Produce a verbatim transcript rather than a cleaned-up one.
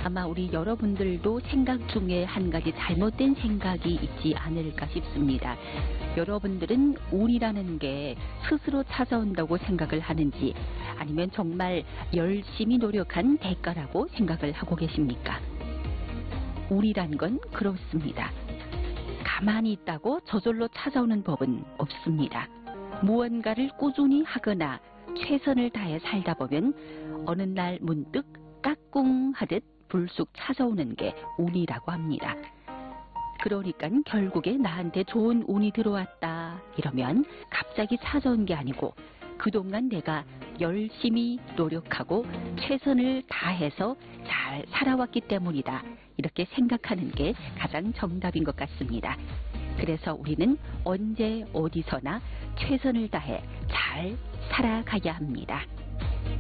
아마 우리 여러분들도 생각 중에 한 가지 잘못된 생각이 있지 않을까 싶습니다. 여러분들은 운이라는 게 스스로 찾아온다고 생각을 하는지 아니면 정말 열심히 노력한 대가라고 생각을 하고 계십니까? 운이란 건 그렇습니다. 가만히 있다고 저절로 찾아오는 법은 없습니다. 무언가를 꾸준히 하거나 최선을 다해 살다 보면 어느 날 문득 까꿍 하듯 불쑥 찾아오는 게 운이라고 합니다. 그러니까 결국에 나한테 좋은 운이 들어왔다 이러면 갑자기 찾아온 게 아니고 그동안 내가 열심히 노력하고 최선을 다해서 잘 살아왔기 때문이다 이렇게 생각하는 게 가장 정답인 것 같습니다. 그래서 우리는 언제 어디서나 최선을 다해 잘 살아가야 합니다.